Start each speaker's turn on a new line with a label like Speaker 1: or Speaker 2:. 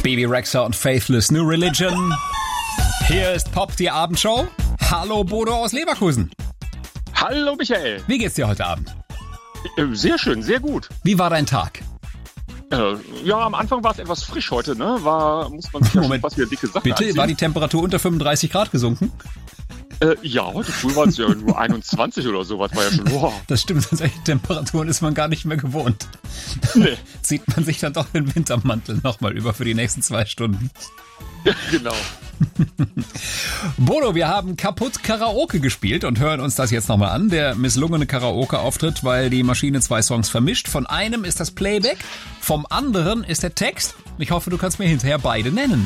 Speaker 1: Bebe Rexha und Faithless New Religion. Hier ist Pop, die Abendshow. Hallo Bodo aus Leverkusen.
Speaker 2: Hallo Michael.
Speaker 1: Wie geht's dir heute Abend?
Speaker 2: Sehr schön, sehr gut.
Speaker 1: Wie war dein Tag?
Speaker 2: Ja, am Anfang war es etwas frisch heute, ne? Muss man sich ja schon fast wieder dicke Sachen
Speaker 1: bitte,
Speaker 2: anziehen.
Speaker 1: war die Temperatur unter 35 Grad gesunken?
Speaker 2: Ja, heute früh war es ja nur 21 oder sowas, war ja schon, wow.
Speaker 1: Das stimmt, solche Temperaturen ist man gar nicht mehr gewohnt.
Speaker 2: Nee.
Speaker 1: Zieht man sich dann doch den Wintermantel nochmal über für die nächsten 2 Stunden.
Speaker 2: Ja, genau.
Speaker 1: Bodo, wir haben kaputt Karaoke gespielt und hören uns das jetzt nochmal an. Der misslungene Karaoke-Auftritt, weil die Maschine 2 Songs vermischt. Von einem ist das Playback, vom anderen ist der Text. Ich hoffe, du kannst mir hinterher beide nennen.